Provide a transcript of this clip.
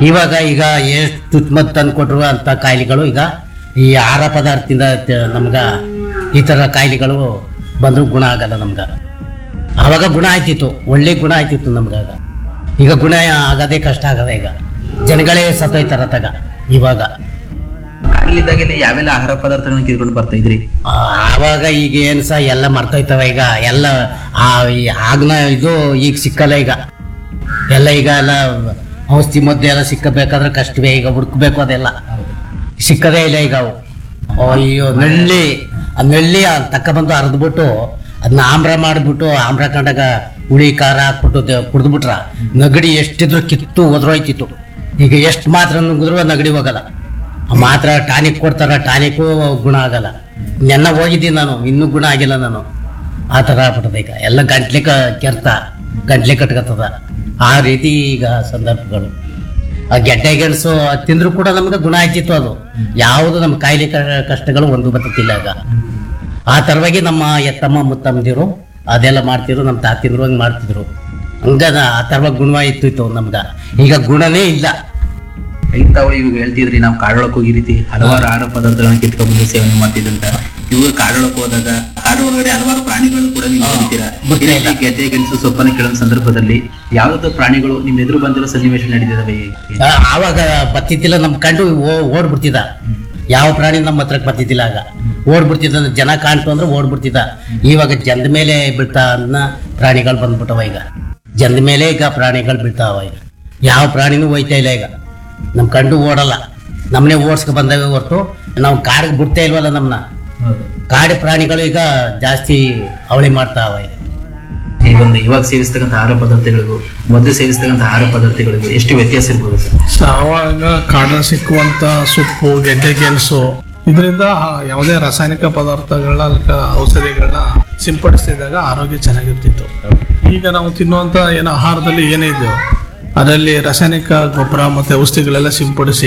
ಈಗ ಎಷ್ಟು ಮದ್ದು ತಂದು ಕೊಟ್ಟರು ಅಂತ ಕಾಯಿಲೆಗಳು ಈಗ ಈ ಆಹಾರ ಪದಾರ್ಥದಿಂದ ನಮ್ಗ ಈ ಥರ ಕಾಯಿಲೆಗಳು ಬಂದರೂ ಗುಣ ಆಗಲ್ಲ ನಮ್ಗೆ. ಆವಾಗ ಗುಣ ಆಯ್ತಿತ್ತು, ಒಳ್ಳೆ ಗುಣ ಆಯ್ತಿತ್ತು ನಮ್ಗಾಗ. ಈಗ ಗುಣ ಆಗೋದೇ ಕಷ್ಟ ಆಗದ. ಈಗ ಜನಗಳೇ ಸತ್ತೋಯ್ತಾರ ತಗ. ಇವಾಗ ಆಗ್ಲಿದ್ದಾಗೆಲ್ಲ ಯಾವೆಲ್ಲ ಆಹಾರ ಪದಾರ್ಥಗಳನ್ನ ಕಿತ್ಕೊಂಡು ಬರ್ತಾ ಇದ್ರಿ? ಆವಾಗ ಈಗ ಏನು ಸಹ ಎಲ್ಲ ಮರ್ತೋಯ್ತವ. ಈಗ ಎಲ್ಲ ಆಗ್ನ ಇದು ಈಗ ಸಿಕ್ಕಲ್ಲ. ಈಗ ಎಲ್ಲ ಔಷಧಿ ಮದ್ದು ಎಲ್ಲ ಸಿಕ್ಕಬೇಕಾದ್ರೆ ಕಷ್ಟವೇ. ಈಗ ಹುಡುಕ್ಬೇಕು, ಅದೆಲ್ಲ ಸಿಕ್ಕದೇ ಇಲ್ಲ ಈಗ. ಅವು ಅಯ್ಯೋ ನೆಳ್ಳಿ ತಕ್ಕ ಅರ್ದ್ಬಿಟ್ಟು ಅದನ್ನ ಆಮ್ರ ಮಾಡಿಬಿಟ್ಟು ಆಮ್ರ ಕಂಡಾಗ ಹುಳಿ ಖಾರ ಹಾಕ್ಬಿಟ್ಟು ಕುಡಿದ್ಬಿಟ್ರ ನಗಡಿ ಎಷ್ಟಿದ್ರು ಕಿತ್ತು ಒದ್ರೋಯ್ತಿತ್ತು. ಈಗ ಎಷ್ಟು ಮಾತ್ರ ನುಗ್ಗಿದ್ರು ನಗಡಿ ಹೋಗಲ್ಲ. ಮಾತ್ರ ಟಾನಿಕ್ ಕೊಡ್ತಾರ, ಟಾನಿಕ್ಕು ಗುಣ ಆಗಲ್ಲ. ನೆನ್ನ ಹೋಗಿದ್ದೀನಿ ನಾನು, ಇನ್ನೂ ಗುಣ ಆಗಿಲ್ಲ ನಾನು. ಆ ಥರ ಆಗ್ಬಿಟ್ಟದ. ಈಗ ಎಲ್ಲ ಗಂಟ್ಲೆ ಕಟ್ಕತ್ತದ. ಆ ರೀತಿ ಈಗ ಸಂದರ್ಭಗಳು. ಆ ಗೆಡ್ಡೆ ಗೆಣಸು ತಿಂದ್ರು ಕೂಡ ನಮ್ಗೆ ಗುಣ ಆಯ್ತಿತ್ತು. ಅದು ಯಾವುದು ನಮ್ಮ ಕಾಯಿಲೆ ಕಷ್ಟಗಳು ಒಂದು ಬರ್ತತಿಲ್ಲ. ಈಗ ಆ ಥರವಾಗಿ ನಮ್ಮ ಎತ್ತಮ್ಮ ಮುತ್ತಮ್ಮದಿರು ಅದೆಲ್ಲ ಮಾಡ್ತಿದ್ರು, ನಮ್ಮ ತಾತಿದ್ರು ಹಂಗೆ ಮಾಡ್ತಿದ್ರು. ಹಂಗದ ಆ ಥರವಾಗಿ ಗುಣವಾಯಿತ್ತು ನಮ್ಗ. ಈಗ ಗುಣನೇ ಇಲ್ಲ. ತಾವು ಇವಾಗ ಹೇಳ್ತಿದ್ರಿ ನಾವು ಕಾಡೊಳಕ್ಕೆ ಹೋಗಿ ರೀತಿ ಹಲವಾರು ಆಹಾರ ಪದಾರ್ಥಗಳನ್ನ ಕಿತ್ಕೊಂಡು ಸೇವನೆ ಮಾಡ್ತಿದ್ದಂತ. ಇವಾಗ ಕಾಡೊಳಕ್ಕೆ ಹೋದಾಗ ಕಾಡು ಒಳಗಡೆ ಹಲವಾರು ಪ್ರಾಣಿಗಳು ಕೂಡ ನೀವು ನೋಡ್ತೀರಾ. ಗೆಡ್ಡೆ ಗೆಣಸು ಸೊಪ್ಪನ್ನು ಕೇಳೋ ಸಂದರ್ಭದಲ್ಲಿ ಯಾವ್ದು ಪ್ರಾಣಿಗಳು ನಿಮ್ ಎದುರು ಬಂದಿರೋ ಸನ್ನಿವೇಶ ನಡೆದಿದ್ದಾವೆ? ಆವಾಗ ಬತ್ತಿದ್ದಿಲ್ಲ, ನಮ್ ಕಂಡು ಓಡ್ಬಿಡ್ತಿದ್ದ. ಯಾವ ಪ್ರಾಣಿ ನಮ್ಮ ಹತ್ರಕ್ಕೆ ಬರ್ತಿದ್ದಿಲ್ಲ. ಆಗ ಓಡ್ಬಿಡ್ತಿದ್ದ, ಜನ ಕಾಣ್ತು ಅಂದ್ರೆ ಓಡ್ಬಿಡ್ತಿದ್ದ. ಇವಾಗ ಜನದ ಮೇಲೆ ಬೀಳ್ತಾ ಅನ್ನ ಪ್ರಾಣಿಗಳು ಬಂದ್ಬಿಟ್ಟವ. ಈಗ ಜನದ ಮೇಲೆ ಈಗ ಪ್ರಾಣಿಗಳು ಬೀಳ್ತಾವ. ಈಗ ಯಾವ ಪ್ರಾಣಿನೂ ಹೋಯ್ತಾ ಇಲ್ಲ. ಈಗ ನಮ್ ಕಂಡು ಓಡಲ್ಲ, ನಮ್ಮನೆ ಓಡಿಸ್ಕೊ ಬಂದಾಗ ಹೊರ್ತು ನಾವು ಕಾಡಿಗೆ ಬಿಡ್ತಾ ಇಲ್ವಲ್ಲ. ನಮ್ನ ಕಾಡು ಪ್ರಾಣಿಗಳು ಈಗ ಜಾಸ್ತಿ ಅವಳಿ ಮಾಡ್ತಾವ. ಈಗ ಇವಾಗ ಸೇವಿಸ್ತಕ್ಕಂಥ ಆಹಾರ ಪದಾರ್ಥಗಳಿಗೂ ಮೊದಲು ಸೇವಿಸ್ತಕ್ಕಂಥ ಆಹಾರ ಪದಾರ್ಥಗಳಿಗೂ ಎಷ್ಟು ವ್ಯತ್ಯಾಸ ಇರ್ಬೋದು ಸರ್? ಆವಾಗ ಕಾಡಲ್ಲಿ ಸಿಕ್ಕುವಂತ ಸೊಪ್ಪು, ಗೆಡ್ಡೆ ಗೆಣಸು ಇದರಿಂದ ಯಾವುದೇ ರಾಸಾಯನಿಕ ಪದಾರ್ಥಗಳನ್ನ ಔಷಧಿಗಳನ್ನ ಸಿಂಪಡಿಸಿದಾಗ ಆರೋಗ್ಯ ಚೆನ್ನಾಗಿರ್ತಿತ್ತು. ಈಗ ನಾವು ತಿನ್ನುವಂತ ಆಹಾರದಲ್ಲಿ ಏನೇ ಇದೆಯೋ ಅದರಲ್ಲಿ ರಾಸಾಯನಿಕ ಗೊಬ್ಬರ ಮತ್ತೆ ಔಷಧಿಗಳೆಲ್ಲ ಸಿಂಪಡಿಸಿ